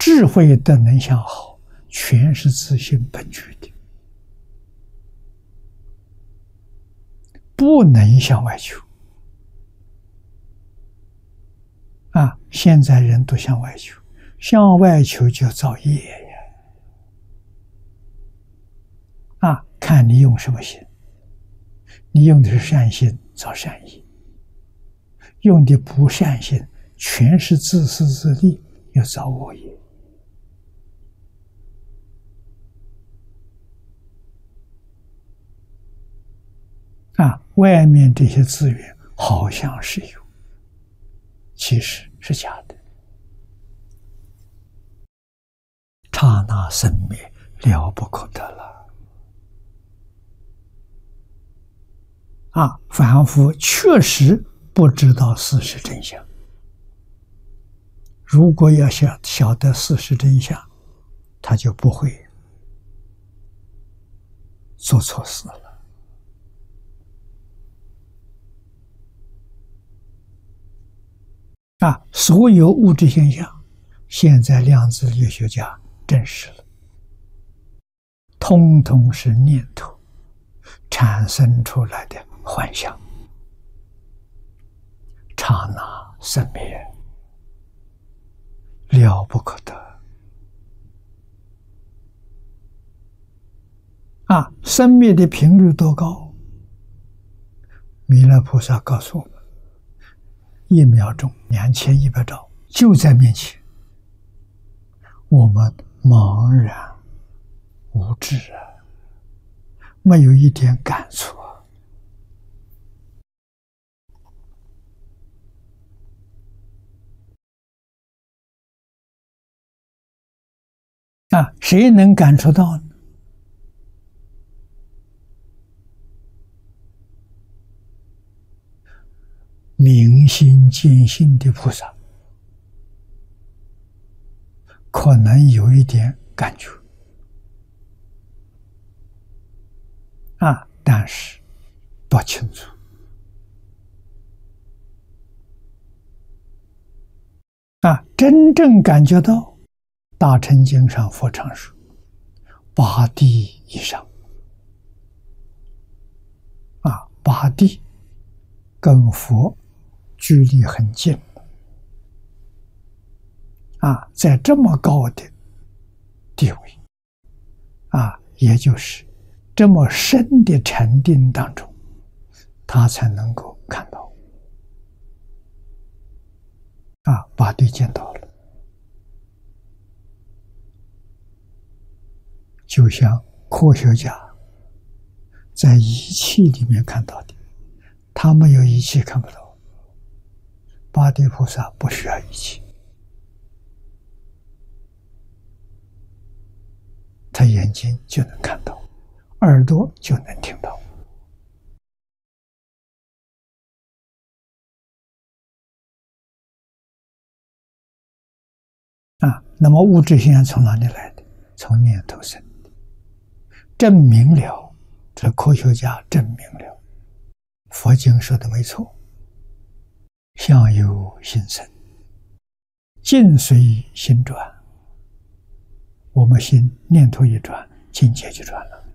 智慧的能向好，全是自性本具的，不能向外求。现在人都向外求，向外求就造业呀！看你用什么心，你用的是善心，造善业；用的不善心，全是自私自利，又造恶业。外面这些资源好像是有，其实是假的。刹那生灭，了不可得了。凡夫确实不知道事实真相。如果要晓得事实真相，他就不会做错事了。所有物质现象，现在量子力学家证实了，通通是念头产生出来的幻象，刹那生灭，了不可得。生灭的频率多高？弥勒菩萨告诉我们，1秒钟2100兆就在面前，我们茫然无知没有一点感触谁能感触到呢？明心见性的菩萨可能有一点感觉但是不清楚真正感觉到，大乘经上佛常说8地以上8地跟佛距离很近在这么高的地位也就是这么深的禅定当中，他才能够看到8地见到了，就像科学家在仪器里面看到的，他没有仪器看不到，8地菩萨不需要仪器，他眼睛就能看到，耳朵就能听到那么物质现象从哪里来的？从念头生的。证明了，这科学家证明了佛经说的没错，相由心生，境随心转，我们心念头一转，境界就转了。